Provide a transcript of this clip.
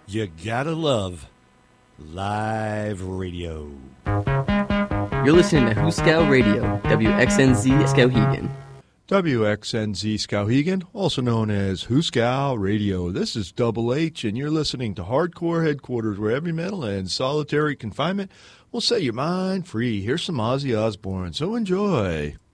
You gotta love live radio. You're listening to Hooskow Radio, WXNZ Skowhegan. WXNZ Skowhegan, also known as Hooskow Radio. This is Double H, and you're listening to Hardcore Headquarters, where heavy metal and solitary confinement will set your mind free. Here's some Ozzy Osbourne, so enjoy.